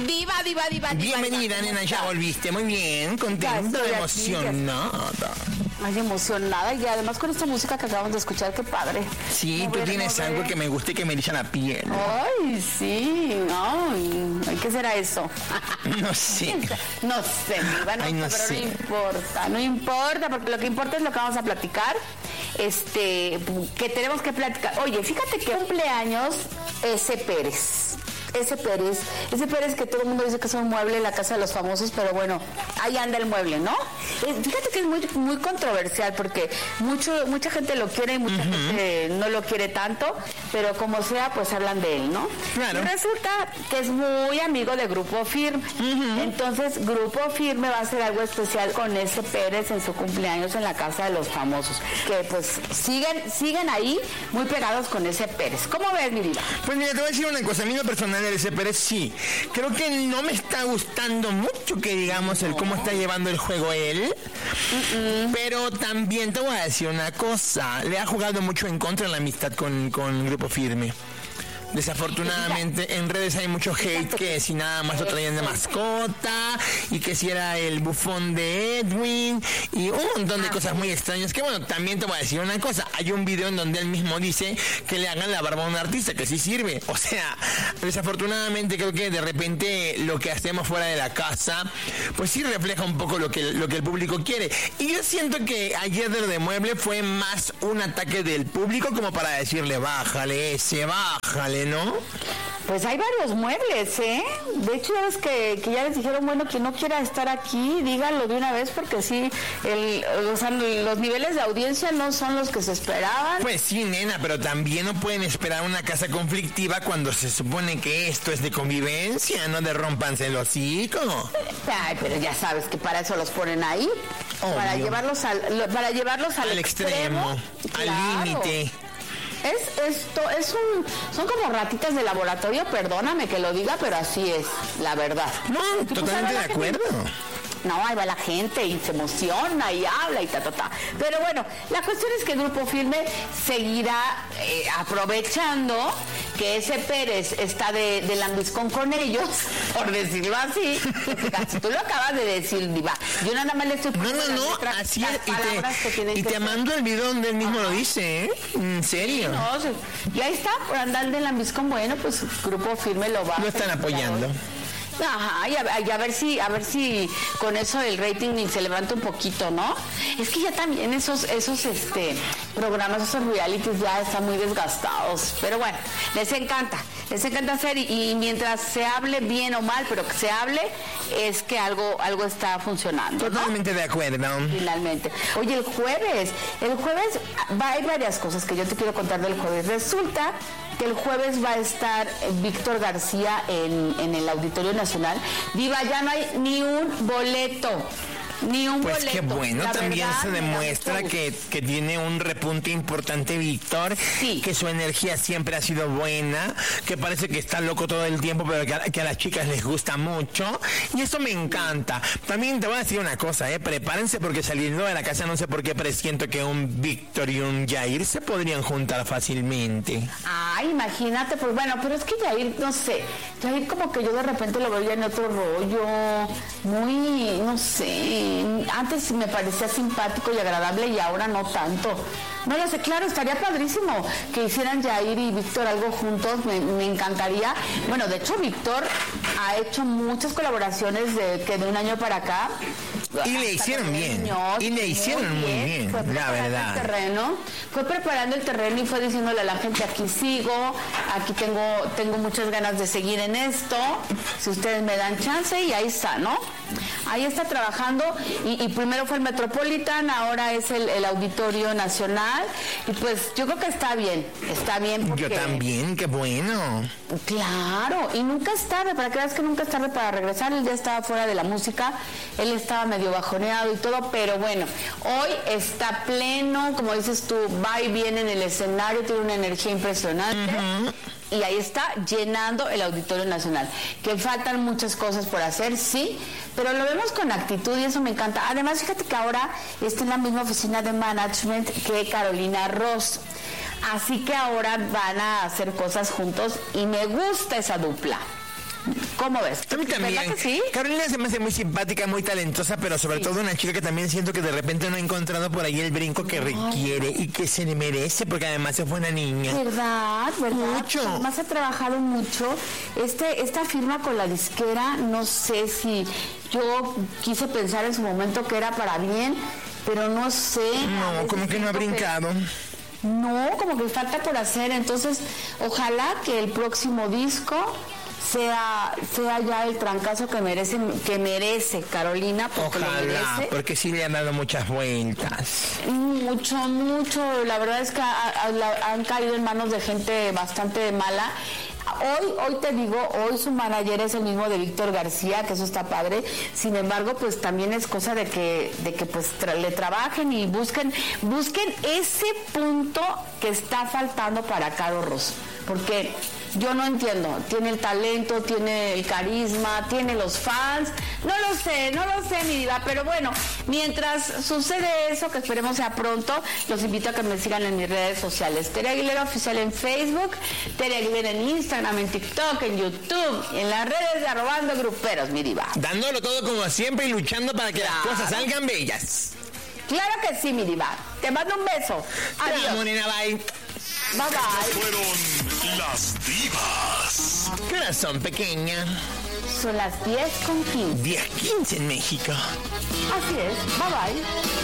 Diva. Bienvenida, nena, ya volviste. Muy bien, contenta, emocionada. Ay, emocionada. Y además con esta música que acabamos de escuchar, qué padre. Sí, tú tienes algo que me gusta y que me eriza la piel. Ay, sí. Ay, ¿qué será eso? No sé. No sé, Diva, no pero sé. no importa, porque lo que importa es lo que vamos a platicar. Que tenemos que platicar. Oye, fíjate que cumpleaños ese Pérez que todo el mundo dice que es un mueble en la casa de los famosos, pero bueno, ahí anda el mueble, ¿no? Fíjate que es muy, muy controversial porque mucha gente lo quiere y mucha gente no lo quiere tanto, pero como sea, pues hablan de él, ¿no? Claro. Y resulta que es muy amigo de Grupo Firme. Entonces, Grupo Firme va a hacer algo especial con ese Pérez en su cumpleaños en la casa de los famosos, que pues siguen ahí muy pegados con ese Pérez. ¿Cómo ves, mi vida? Pues mira, te voy a decir una cosa, a mí lo personal de ese Pérez sí, creo que no me está gustando mucho que digamos el cómo está llevando el juego él, pero también te voy a decir una cosa, le ha jugado mucho en contra la amistad con Grupo Firme. Desafortunadamente en redes hay mucho hate que si nada más lo traían de mascota y que si era el bufón de Edwin y un montón de cosas muy extrañas que bueno, también te voy a decir una cosa, hay un video en donde él mismo dice que le hagan la barba a un artista, que sí sirve, o sea, desafortunadamente creo que de repente lo que hacemos fuera de la casa pues sí refleja un poco lo que el público quiere y yo siento que ayer de Mueble fue más un ataque del público como para decirle bájale, ¿no? Pues hay varios muebles, ¿eh? De hecho, ya ves que ya les dijeron, bueno, quien no quiera estar aquí, díganlo de una vez, porque sí, los niveles de audiencia no son los que se esperaban. Pues sí, nena, pero también no pueden esperar una casa conflictiva cuando se supone que esto es de convivencia, no de rompanse el hocico. Ay, pero ya sabes que para eso los ponen ahí, para llevarlos al extremo, al límite. Son como ratitas de laboratorio, perdóname que lo diga, pero así es, la verdad. No, totalmente de acuerdo. No, ahí va la gente y se emociona y habla y ta. Pero bueno, la cuestión es que el Grupo Firme seguirá aprovechando que ese Pérez está de lambiscón con ellos, por decirlo así. Fíjate, tú lo acabas de decir, Diva. Yo nada más le estoy poniendo así es. Y te mando el video donde él mismo lo dice, ¿eh? ¿En serio? Sí, no, y ahí está, por andar de lambiscón, bueno, pues Grupo Firme lo están apoyando. Ajá, y a ver si con eso el rating se levanta un poquito, ¿no? Es que ya también esos programas, esos realities ya están muy desgastados, pero bueno, les encanta hacer y mientras se hable bien o mal, pero que se hable, es que algo está funcionando, ¿no? Totalmente de acuerdo. Finalmente. Oye, el jueves hay varias cosas que yo te quiero contar del jueves. Resulta que el jueves va a estar Víctor García en el Auditorio Nacional. Diva, ya no hay ni un boleto. Pues qué bueno, también se demuestra que tiene un repunte importante Víctor, que su energía siempre ha sido buena, que parece que está loco todo el tiempo, pero que a las chicas les gusta mucho, y eso me encanta. También te voy a decir una cosa, prepárense porque saliendo de la casa no sé por qué presiento que un Víctor y un Jair se podrían juntar fácilmente. Ay, imagínate, pues bueno, pero es que Jair, no sé, Jair como que yo de repente lo veía en otro rollo, muy, no sé, antes me parecía simpático y agradable y ahora no tanto. No lo sé, claro, estaría padrísimo que hicieran Jair y Víctor algo juntos, me encantaría. Bueno, de hecho Víctor ha hecho muchas colaboraciones de un año para acá. Y le hicieron bien. Y le hicieron muy bien, la verdad. Fue preparando el terreno y fue diciéndole a la gente, aquí sigo, aquí tengo muchas ganas de seguir en esto, si ustedes me dan chance, y ahí está, ¿no? Ahí está trabajando y primero fue el Metropolitan, ahora es el Auditorio Nacional y pues yo creo que está bien porque... Yo también, qué bueno. Claro, y nunca es tarde, para que veas que nunca es tarde para regresar. Él ya estaba fuera de la música, él estaba medio bajoneado y todo, pero bueno, hoy está pleno, como dices tú, va y viene en el escenario, tiene una energía impresionante. Y ahí está llenando el Auditorio Nacional. Que faltan muchas cosas por hacer, sí, pero lo vemos con actitud y eso me encanta. Además, fíjate que ahora está en la misma oficina de management que Carolina Ross. Así que ahora van a hacer cosas juntos y me gusta esa dupla. ¿Cómo ves? A mí también. ¿Verdad que sí? Carolina se me hace muy simpática, muy talentosa, pero sobre todo una chica que también siento que de repente no ha encontrado por ahí el brinco que requiere y que se le merece, porque además es buena niña. ¿Verdad? Mucho. Además ha trabajado mucho. Esta firma con la disquera, no sé si yo quise pensar en su momento que era para bien, pero no sé. No, como que no ha brincado. No, como que falta por hacer. Entonces, ojalá que el próximo disco sea ya el trancazo que merece Carolina, porque Ojalá, lo merece. porque sí le han dado muchas vueltas. Mucho. La verdad es que han caído en manos de gente bastante mala. Hoy te digo, hoy su manager es el mismo de Víctor García, que eso está padre. Sin embargo, pues también es cosa de que pues le trabajen y busquen ese punto que está faltando para Caro Ros. Porque yo no entiendo, tiene el talento, tiene el carisma, tiene los fans, no lo sé, mi diva, pero bueno, mientras sucede eso, que esperemos sea pronto, los invito a que me sigan en mis redes sociales. Tere Aguilera Oficial en Facebook, Tere Aguilera en Instagram, en TikTok, en YouTube, en las redes de Arrobando Gruperos, mi diva. Dándolo todo como siempre y luchando para que las cosas salgan bellas. Claro que sí, mi diva. Te mando un beso. Adiós. Morena, bye. Bye bye. Fueron las divas. ¿Qué horas son, pequeña? Son las 10:15. 10:15 en México. Así es. Bye bye.